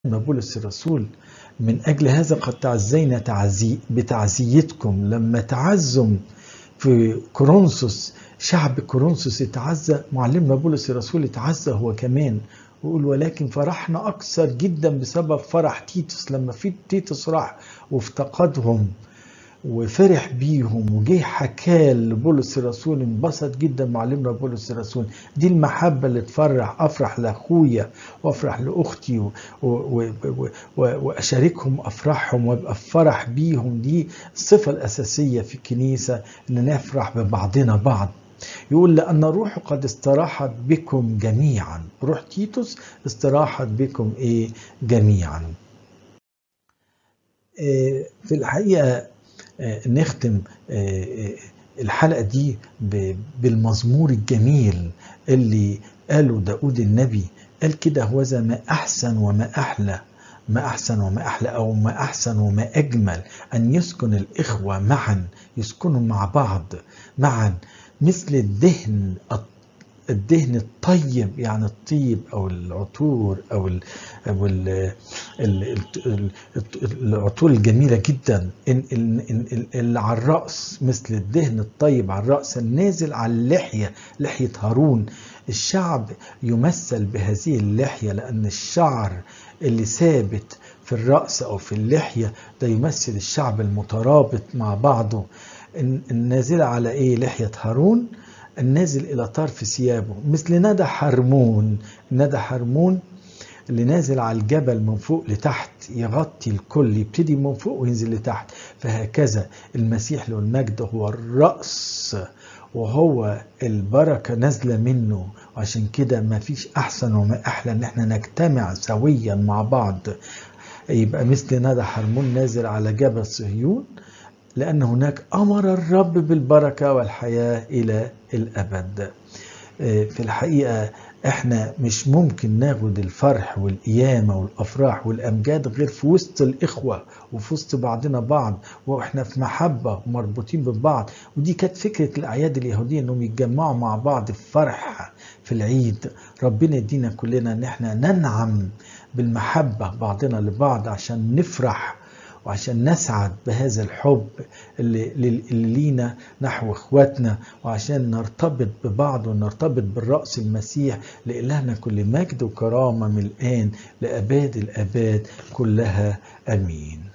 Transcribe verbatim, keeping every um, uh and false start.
بولس الرسول من أجل هذا قد تعزينا تعزي بتعزيتكم. لما تعزم في كورنثوس، شعب كورنثوس اتعزى، معلمنا بولس الرسول اتعزى هو كمان، ويقول ولكن فرحنا أكثر جدا بسبب فرح تيتوس. لما في تيتوس راح وافتقدهم وفرح بيهم وجه حكاه لبولس الرسول، انبسط جدا معلمنا بولس الرسول. دي المحبة اللي تفرح، افرح لاخويا وافرح لاختي و... و... و... و... واشاركهم افراحهم وابقى فرح بيهم. دي الصفة الاساسية في الكنيسة، ان نفرح ببعضنا بعض. يقول لأن الروح قد استراحت بكم جميعا، روح تيتوس استراحت بكم ايه جميعا. إيه في الحقيقة نختم الحلقة دي بالمزمور الجميل اللي قاله داود النبي. قال كده: هوذا ما أحسن وما أحلى، ما أحسن وما أحلى أو ما أحسن وما أجمل أن يسكن الإخوة معا، يسكنوا مع بعض معا مثل الدهن الدهن الطيب، يعني الطيب او العطور او ال او ال ال ال العطور الجميله جدا اللي على الراس، مثل الدهن الطيب على الراس النازل على اللحيه، لحيه هارون. الشعب يمثل بهذه اللحيه، لان الشعر اللي ثابت في الراس او في اللحيه ده يمثل الشعب المترابط مع بعضه. النازل على ايه؟ لحيه هارون، النازل إلى طرف ثيابه، مثل ندى حرمون. ندى حرمون اللي نازل على الجبل من فوق لتحت، يغطي الكل، يبتدي من فوق وينزل لتحت. فهكذا المسيح له المجد هو الرأس، وهو البركة نازلة منه. وعشان كده ما فيش أحسن وما أحلى إن احنا نجتمع سويا مع بعض، يبقى مثل ندى حرمون نازل على جبل صهيون، لأن هناك أمر الرب بالبركة والحياة إلى الأبد. في الحقيقة احنا مش ممكن ناخد الفرح والقيامة والأفراح والأمجاد غير في وسط الإخوة وفي وسط بعضنا بعض، واحنا في محبة ومربوطين ببعض. ودي كانت فكرة الأعياد اليهودية، انهم يتجمعوا مع بعض في فرح في العيد. ربنا يدينا كلنا ان احنا ننعم بالمحبة بعضنا لبعض عشان نفرح وعشان نسعد بهذا الحب اللي, اللي لينا نحو اخواتنا، وعشان نرتبط ببعض ونرتبط بالرأس المسيح. لإلهنا كل مجد وكرامة من الآن لأباد الآباد كلها، أمين.